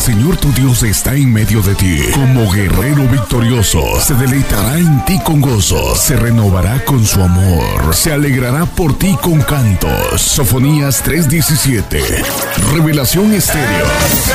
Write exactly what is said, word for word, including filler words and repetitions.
Señor tu Dios está en medio de ti, como guerrero victorioso, se deleitará en ti con gozo, se renovará con su amor, se alegrará por ti con cantos. Sofonías tres diecisiete. Revelación Estéreo.